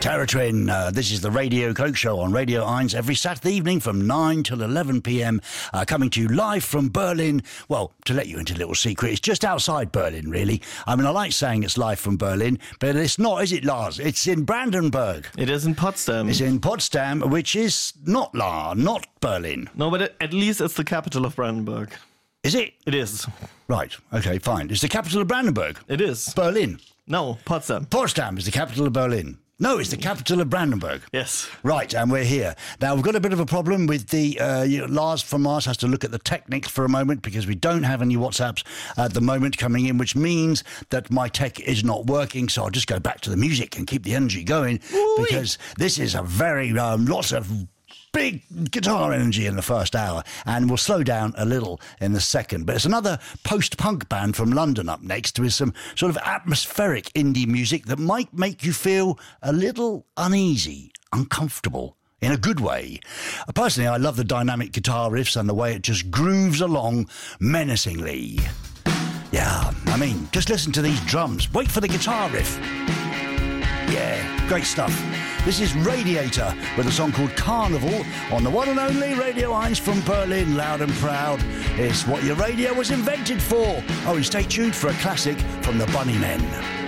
Terra Twin, this is the Radio Coke Show on Radio 1 every Saturday evening from 9 till 11 p.m. Coming to you live from Berlin. Well, to let you into a little secret, it's just outside Berlin, really. I mean, I like saying it's live from Berlin, but it's not, is it, Lars? It's in Brandenburg. It is in Potsdam. It's in Potsdam, which is not Berlin. No, but at least it's the capital of Brandenburg. Is it? It is. Right, okay, fine. It's the capital of Brandenburg. It is. Berlin. No, Potsdam. Potsdam is the capital of Berlin. No, it's the capital of Brandenburg. Yes. Right, and we're here. Now, we've got a bit of a problem with the... Lars from Mars has to look at the techniques for a moment because we don't have any WhatsApps at the moment coming in, which means that my tech is not working, so I'll just go back to the music and keep the energy going. Ooh-wee. Because this is a very... lots of big guitar energy in the first hour, and we'll slow down a little in the second. But it's another post-punk band from London up next with some sort of atmospheric indie music that might make you feel a little uneasy, uncomfortable, in a good way. Personally, I love the dynamic guitar riffs and the way it just grooves along menacingly. Yeah, I mean, just listen to these drums. Wait for the guitar riff. Yeah, great stuff. This is Radiator with a song called Carnival on the one and only Radio 1 from Berlin, loud and proud. It's what your radio was invented for. Oh, and stay tuned for a classic from the Bunnymen.